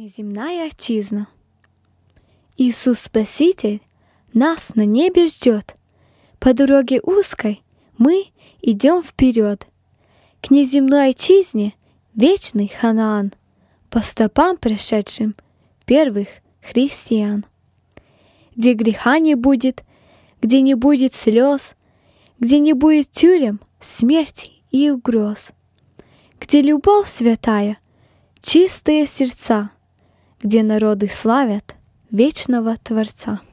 Неземная отчизна. Иисус Спаситель нас на небе ждет. По дороге узкой мы идем вперед. К неземной отчизне вечный Ханаан, по стопам пришедшим первых христиан. Где греха не будет, где не будет слез, где не будет тюрем, смерти и угроз, где любовь святая, чистые сердца, где народы славят вечного Творца.